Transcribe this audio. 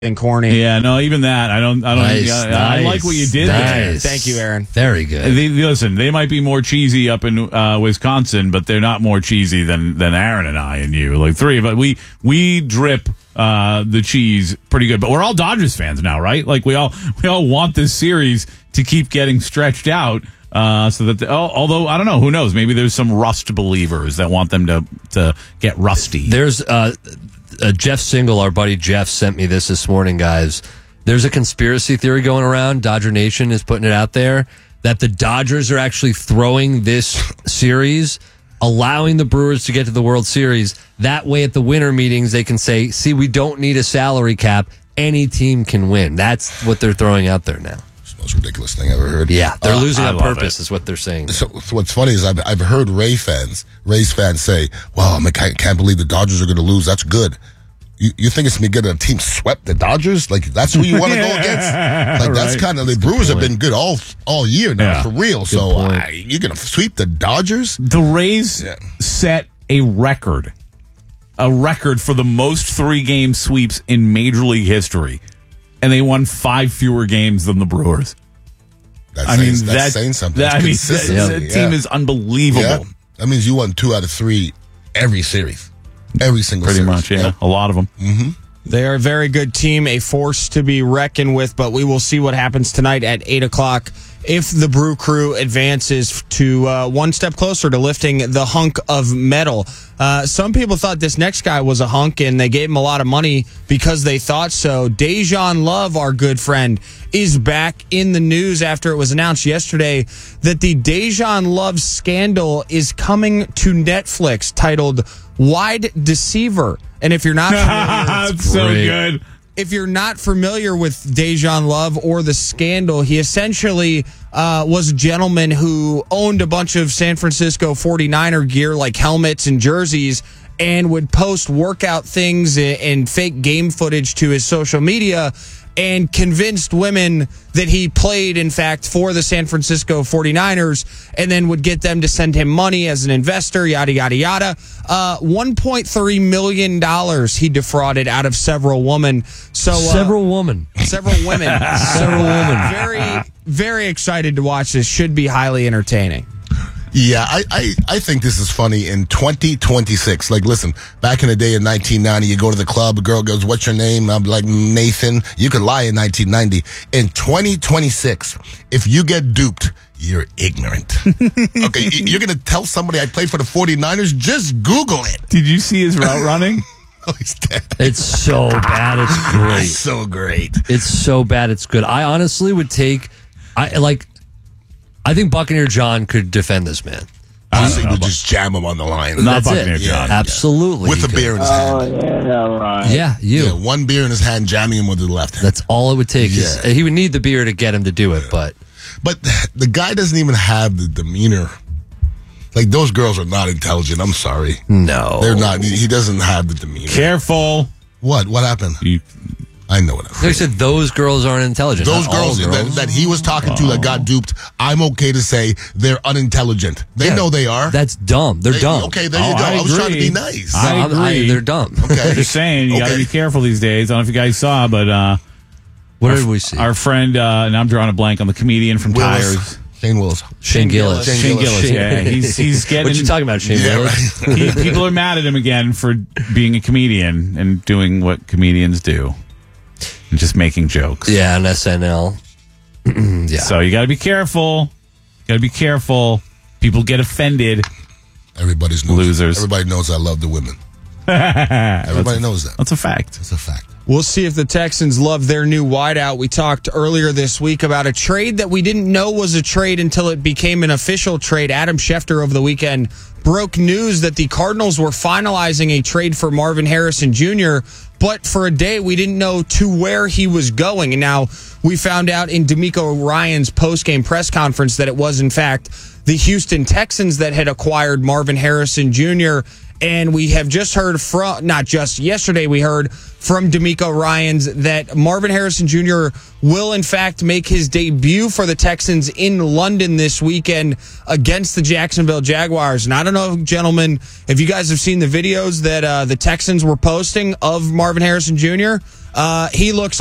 and corny. Yeah, no, even that. I don't. Nice, I like what you did there. Thank you, Aaron. Very good. Listen, they might be more cheesy up in Wisconsin, but they're not more cheesy than Aaron and I and you. Like three of us, we drip the cheese pretty good. But we're all Dodgers fans now, right? Like we all want this series to keep getting stretched out. So that although I don't know, who knows? Maybe there's some Rust believers that want them to get rusty. There's Jeff Single, our buddy Jeff, sent me this morning, guys. There's a conspiracy theory going around. Dodger Nation is putting it out there that the Dodgers are actually throwing this series, allowing the Brewers to get to the World Series. That way, at the winter meetings, they can say, "See, we don't need a salary cap. Any team can win." That's what they're throwing out there now. Most ridiculous thing I ever heard. Yeah, they're losing on purpose, it. is what they're saying. So what's funny is I've heard Rays fans say, "Well, I can't believe the Dodgers are going to lose. That's good." You think it's going to get a team swept the Dodgers? Like that's who you want to go against? Like that's kind of the Brewers have been good all year now for real. Good So point. you're going to sweep the Dodgers? The Rays set a record for the most 3-game sweeps in Major League history. And they won 5 fewer games than the Brewers. That's saying something. That team is unbelievable. Yeah. That means you won 2 out of 3 every series. Every single Pretty series. much, yeah. Yep. A lot of them. Mm-hmm. They are a very good team, a force to be reckoned with, but we will see what happens tonight at 8 o'clock if the Brew Crew advances to one step closer to lifting the hunk of metal. Some people thought this next guy was a hunk, and they gave him a lot of money because they thought so. Dejan Love, our good friend, is back in the news after it was announced yesterday that the Dejan Love scandal is coming to Netflix, titled Wide Deceiver. And if you're not familiar, That's so good. if you're not familiar with Dejan Love or the scandal, he essentially was a gentleman who owned a bunch of San Francisco 49er gear like helmets and jerseys and would post workout things and fake game footage to his social media and convinced women that he played, in fact, for the San Francisco 49ers and then would get them to send him money as an investor, yada, yada, yada. $1.3 million he defrauded out of several women. So Several women. Several women. Very, very excited to watch this. Should be highly entertaining. Yeah, I think this is funny in 2026. Like, listen, back in the day in 1990, you go to the club, a girl goes, "What's your name?" I'm like, "Nathan." You could lie in 1990. In 2026, if you get duped, you're ignorant. Okay, you're going to tell somebody I played for the 49ers? Just Google it. Did you see his route running? Oh, he's dead. It's so bad, it's great. So great. It's so bad, it's good. I honestly would take... I think Buccaneer John could defend this man. I think we'll just jam him on the line. Not That's Buccaneer it. John. Yeah, absolutely. With a beer in his hand. Yeah, right. Yeah, you. Yeah, one beer in his hand, jamming him with the left hand. That's all it would take. Yeah. He would need the beer to get him to do it, but... But the guy doesn't even have the demeanor. Like, those girls are not intelligent. I'm sorry. No. They're not. He doesn't have the demeanor. Careful. What? What happened? I know what happened. They said those girls aren't intelligent. Those Not all girls that he was talking to that got duped, I'm okay to say they're unintelligent. They know they are. That's dumb. They're dumb. Okay, there you go. I was trying to be nice. I agree. They're dumb. Okay. Just saying, you got to be careful these days. I don't know if you guys saw, but What did we see? our friend, and I'm drawing a blank on the comedian from Willis. Tires. Shane Willis. Shane Gillis. Shane Gillis, yeah. He's getting... What you talking about, Shane Yeah, Willis? right. People are mad at him again for being a comedian and doing what comedians do. And just making jokes. Yeah, on SNL. Yeah. So you got to be careful. Got to be careful. People get offended. Everybody knows. Losers. Everybody knows I love the women. Everybody knows that. That's a fact. It's a fact. We'll see if the Texans love their new wideout. We talked earlier this week about a trade that we didn't know was a trade until it became an official trade. Adam Schefter over the weekend broke news that the Cardinals were finalizing a trade for Marvin Harrison Jr., but for a day we didn't know to where he was going. And now we found out in D'Amico Ryan's postgame press conference that it was, in fact, the Houston Texans that had acquired Marvin Harrison Jr., and we have just heard from, not just yesterday, we heard from D'Amico Ryans that Marvin Harrison Jr. will, in fact, make his debut for the Texans in London this weekend against the Jacksonville Jaguars. And I don't know, gentlemen, if you guys have seen the videos that the Texans were posting of Marvin Harrison Jr., He looks